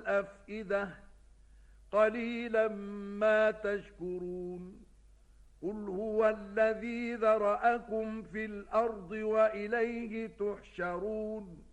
الأفئدة قليلا ما تشكرون قل هو الذي ذرأكم في الأرض وإليه تحشرون